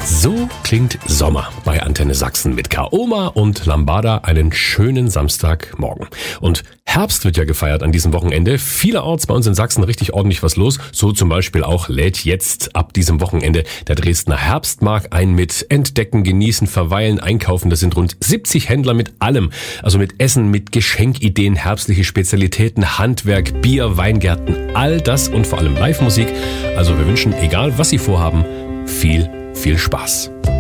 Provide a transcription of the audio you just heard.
So klingt Sommer bei Antenne Sachsen mit Kaoma und Lambada. Einen schönen Samstagmorgen. Und Herbst wird ja gefeiert an diesem Wochenende. Vielerorts bei uns in Sachsen richtig ordentlich was los. So zum Beispiel auch lädt jetzt ab diesem Wochenende der Dresdner Herbstmarkt ein mit Entdecken, Genießen, Verweilen, Einkaufen. Das sind rund 70 Händler mit allem. Also mit Essen, mit Geschenkideen, herbstliche Spezialitäten, Handwerk, Bier, Weingärten. All das und vor allem Live-Musik. Also wir wünschen, egal was Sie vorhaben, viel Spaß.